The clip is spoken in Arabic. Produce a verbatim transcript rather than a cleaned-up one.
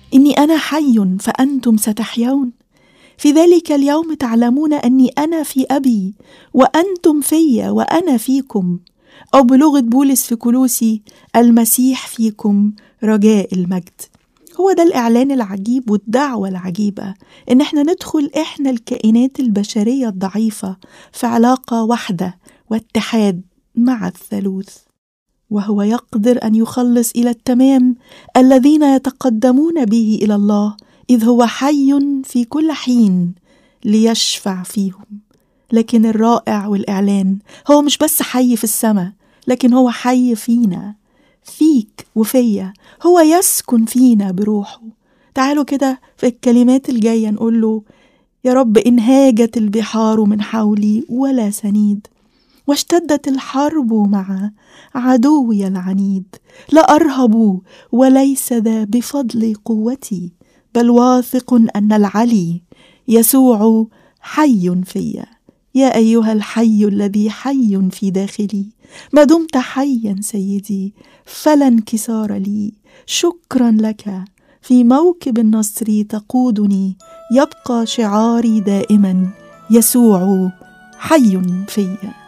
إني أنا حي فأنتم ستحيون. في ذلك اليوم تعلمون أني أنا في أبي وأنتم في وأنا فيكم. أو بلغة بولس في كولوسي: المسيح فيكم رجاء المجد. هو ده الإعلان العجيب والدعوة العجيبة، إن احنا ندخل احنا الكائنات البشرية الضعيفة في علاقة واحدة واتحاد مع الثالوث، وهو يقدر أن يخلص إلى التمام الذين يتقدمون به إلى الله، إذ هو حي في كل حين ليشفع فيهم. لكن الرائع والإعلان هو مش بس حي في السماء، لكن هو حي فينا، فيك وفيا، هو يسكن فينا بروحه. تعالوا كده في الكلمات الجاية نقول له: يا رب، إن هاجت البحار من حولي ولا سنيد، واشتدت الحرب مع عدوي العنيد، لا أرهب وليس ذا بفضل قوتي، بل واثق أن العلي يسوع حي فيا. يا أيها الحي الذي حي في داخلي، ما دمت حيا سيدي فلا انكسار لي. شكرا لك، في موكب النصر تقودني، يبقى شعاري دائما: يسوع حي فيا.